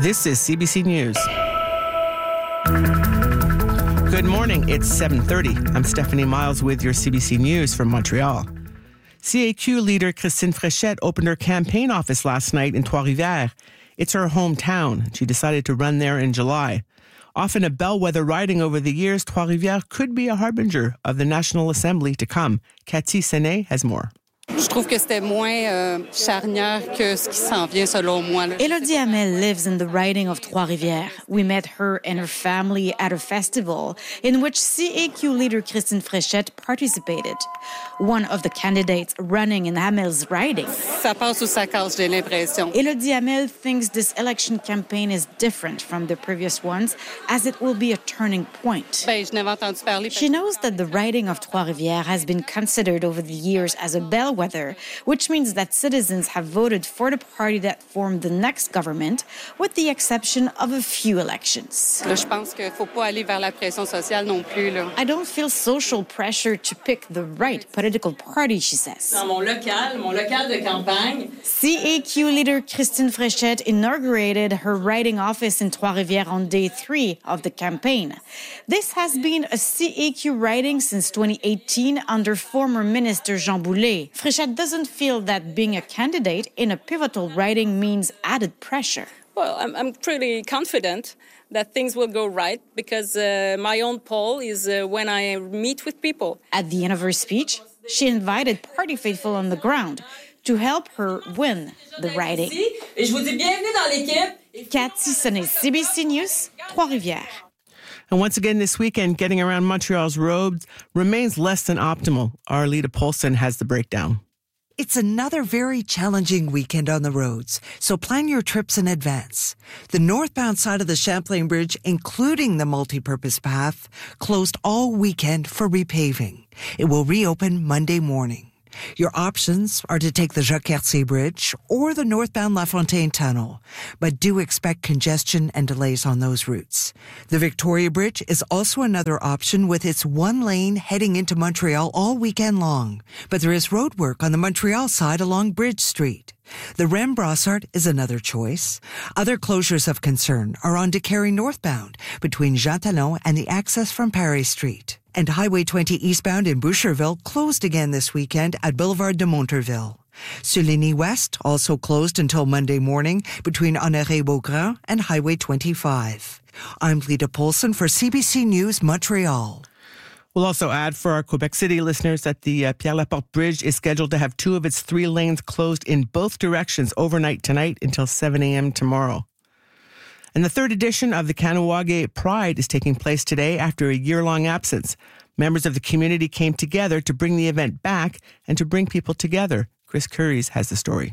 This is CBC News. Good morning, it's 7:30. I'm Stephanie Miles with your CBC News from Montreal. CAQ leader Christine Fréchette opened her campaign office last night in Trois-Rivières. It's her hometown. She decided to run there in July. Often a bellwether riding over the years, Trois-Rivières could be a harbinger of the National Assembly to come. Cathy Senet has more. Je trouve que c'était moins charnière que ce qui s'en vient selon moi. Élodie Hamel lives in the riding of Trois-Rivières. We met her and her family at a festival in which CAQ leader Christine Fréchette participated. One of the candidates running in Hamel's riding. Ça passe ou ça casse, j'ai l'impression. Élodie Hamel thinks this election campaign is different from the previous ones as it will be a turning point. Ben, je n'avais entendu parler. She knows that the riding of Trois-Rivières has been considered over the years as a bellwether, which means that citizens have voted for the party that formed the next government, with the exception of a few elections. Là, je pense qu'il ne faut pas aller vers la pression sociale non plus. Là. I don't feel social pressure to pick the right political party, she says. Dans mon local de campagne. CAQ leader Christine Fréchette inaugurated her riding office in Trois-Rivières on day 3 of the campaign. This has been a CAQ riding since 2018 under former Minister Jean Boulet. Fréchette doesn't feel that being a candidate in a pivotal riding means added pressure. Well, I'm pretty confident that things will go right because my own poll is when I meet with people. At the end of her speech, she invited party faithful on the ground to help her win the riding. Et je vous dis bienvenue dans l'équipe. Cathy Senet, CBC News, Trois-Rivières. And once again this weekend, getting around Montreal's roads remains less than optimal. Arlita Polson has the breakdown. It's another very challenging weekend on the roads, so plan your trips in advance. The northbound side of the Champlain Bridge, including the multi-purpose path, closed all weekend for repaving. It will reopen Monday morning. Your options are to take the Jacques-Cartier Bridge or the northbound La Fontaine Tunnel, but do expect congestion and delays on those routes. The Victoria Bridge is also another option with its one lane heading into Montreal all weekend long, but there is road work on the Montreal side along Bridge Street. The Rem Brossard is another choice. Other closures of concern are on DeCarry northbound between Jean Talon and the access from Paris Street. And Highway 20 eastbound in Boucherville closed again this weekend at Boulevard de Monterville. Sulini West also closed until Monday morning between Honoré-Beaugrand and Highway 25. I'm Lita Polson for CBC News, Montreal. We'll also add for our Quebec City listeners that the Pierre Laporte Bridge is scheduled to have 2 of its 3 lanes closed in both directions overnight tonight until 7 a.m. tomorrow. And the 3rd edition of the Kahnawake Pride is taking place today after a year-long absence. Members of the community came together to bring the event back and to bring people together. Chris Curries has the story.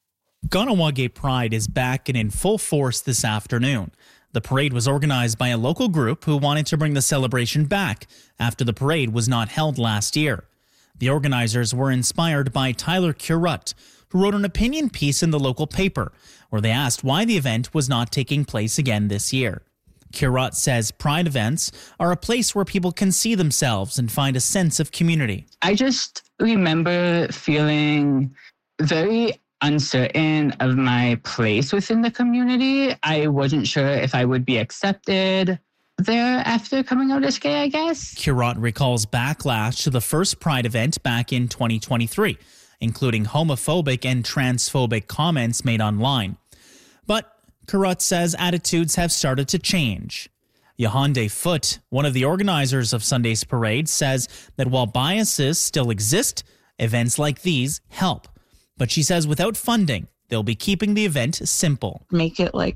Kahnawake Pride is back and in full force this afternoon. The parade was organized by a local group who wanted to bring the celebration back after the parade was not held last year. The organizers were inspired by Tyler Curott, who wrote an opinion piece in the local paper, where they asked why the event was not taking place again this year. Curott says Pride events are a place where people can see themselves and find a sense of community. I just remember feeling very uncertain of my place within the community. I wasn't sure if I would be accepted there after coming out as gay, I guess. Curott recalls backlash to the first Pride event back in 2023, including homophobic and transphobic comments made online. But Curott says attitudes have started to change. Yehande Foote, one of the organizers of Sunday's parade, says that while biases still exist, events like these help. But she says without funding, they'll be keeping the event simple. Make it like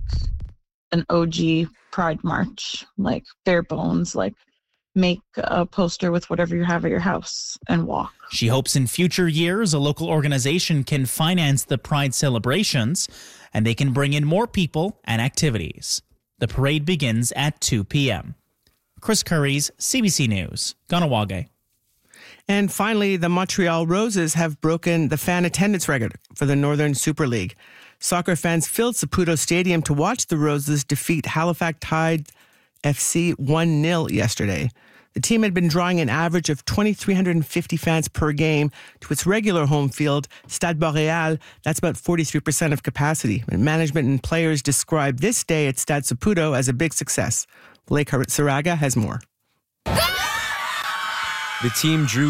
an OG Pride March, like bare bones, like make a poster with whatever you have at your house and walk. She hopes in future years a local organization can finance the Pride celebrations and they can bring in more people and activities. The parade begins at 2 p.m. Chris Curries, CBC News, Kahnawake. And finally, the Montreal Roses have broken the fan attendance record for the Northern Super League. Soccer fans filled Saputo Stadium to watch the Roses defeat Halifax Tide FC 1-0 yesterday. The team had been drawing an average of 2,350 fans per game to its regular home field, Stade Boréal. That's about 43% of capacity. And management and players described this day at Stade Saputo as a big success. Blake Saraga has more. The team drew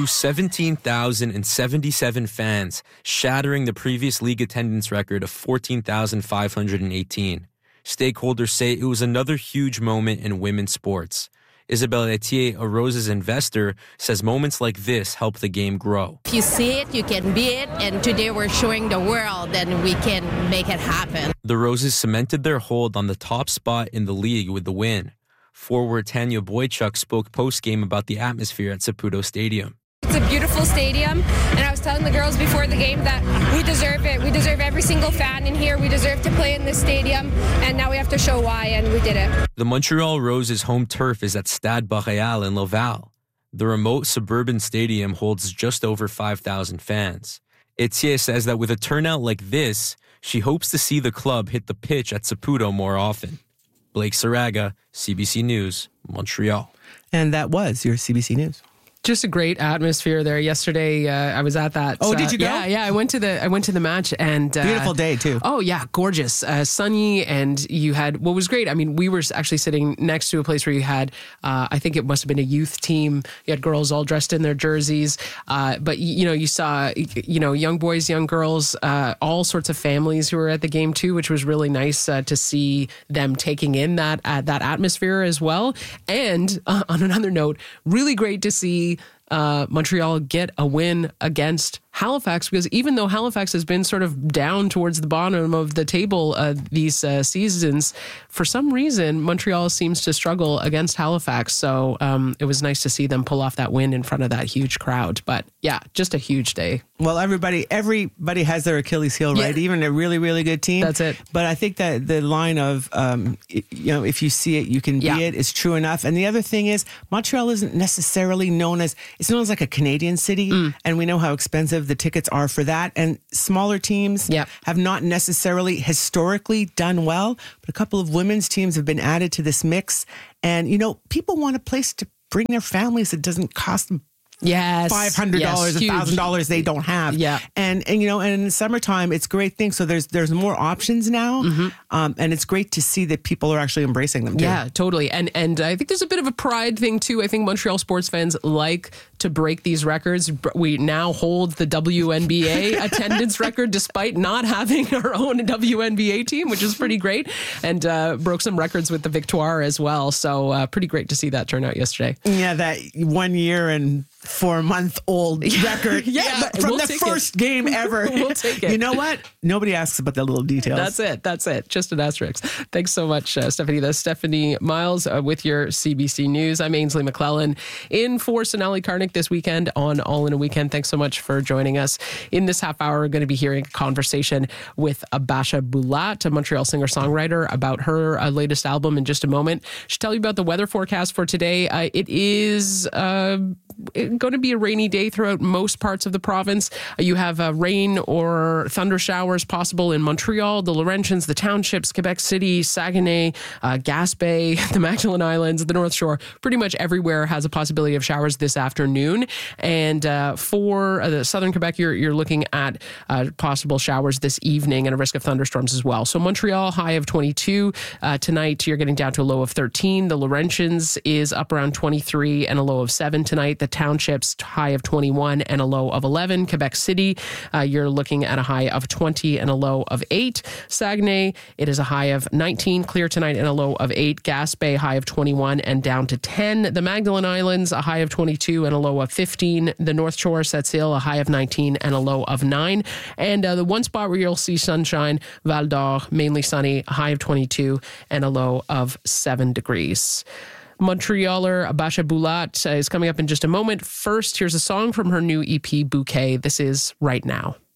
17,077 fans, shattering the previous league attendance record of 14,518. Stakeholders say it was another huge moment in women's sports. Isabelle Etier, a Roses investor, says moments like this help the game grow. If you see it, you can be it, and today we're showing the world that we can make it happen. The Roses cemented their hold on the top spot in the league with the win. Forward Tanya Boychuk spoke post-game about the atmosphere at Saputo Stadium. It's a beautiful stadium, and I was telling the girls before the game that we deserve it. We deserve every single fan in here. We deserve to play in this stadium, and now we have to show why, and we did it. The Montreal Roses' home turf is at Stade Boréal in Laval. The remote suburban stadium holds just over 5,000 fans. Etier says that with a turnout like this, she hopes to see the club hit the pitch at Saputo more often. Blake Saraga, CBC News, Montreal. And that was your CBC News. Just a great atmosphere there. Yesterday, I was at that. Oh, did you go? Yeah. I went to the match, and beautiful day too. Oh yeah, gorgeous, sunny, and you had what was great. I mean, we were actually sitting next to a place where you had, I think it must have been a youth team. You had girls all dressed in their jerseys, but you saw young boys, young girls, all sorts of families who were at the game too, which was really nice to see them taking in that atmosphere as well. And on another note, really great to see Montreal get a win against Halifax, because even though Halifax has been sort of down towards the bottom of the table these seasons, for some reason Montreal seems to struggle against Halifax. So it was nice to see them pull off that win in front of that huge crowd. But yeah, just a huge day. Well, everybody has their Achilles heel, right? Yeah. Even a really, really good team. That's it. But I think that the line of, if you see it, you can be it is true enough. And the other thing is, Montreal isn't necessarily known as like a Canadian city. And we know how expensive the tickets are for that. And smaller teams have not necessarily historically done well. But a couple of women's teams have been added to this mix. And, people want a place to bring their families that doesn't cost them $500, $1,000 they don't have. Yeah. And in the summertime, it's a great thing. So there's more options now. And it's great to see that people are actually embracing them too. Yeah, totally. And I think there's a bit of a pride thing too. I think Montreal sports fans like to break these records. We now hold the WNBA attendance record despite not having our own WNBA team, which is pretty great. And broke some records with the Victoire as well. So pretty great to see that turn out yesterday. Yeah, that 1 year and 4-month-old record. From the first game ever. We'll take it. You know what? Nobody asks about the little details. That's it. Just an asterisk. Thanks so much, Stephanie. That's Stephanie Miles with your CBC News. I'm Ainsley McClellan in for Sonali Karnik this weekend on All in a Weekend. Thanks so much for joining us. In this half hour, we're going to be hearing a conversation with Basha Bulat, a Montreal singer-songwriter, about her latest album in just a moment. She'll tell you about the weather forecast for today. It is going to be a rainy day throughout most parts of the province. You have rain or thunder showers possible in Montreal, the Laurentians, the townships, Quebec City, Saguenay, Gaspé, the Magdalen Islands, the North Shore. Pretty much everywhere has a possibility of showers this afternoon. And for the southern Quebec, you're looking at possible showers this evening and a risk of thunderstorms as well. So Montreal, high of 22. Tonight, you're getting down to a low of 13. The Laurentians is up around 23 and a low of 7 tonight. The townships, high of 21 and a low of 11. Quebec City, you're looking at a high of 20 and a low of 8. Saguenay, it is a high of 19, clear tonight and a low of 8. Gaspé, high of 21 and down to 10. The Magdalen Islands, a high of 22 and a low of 15. The North Shore, Sept-Îles, a high of 19 and a low of 9. And the one spot where you'll see sunshine, Val d'Or, mainly sunny, a high of 22 and a low of 7 degrees. Montrealer Basha Bulat is coming up in just a moment. First, here's a song from her new EP, Bouquet. This is Right Now.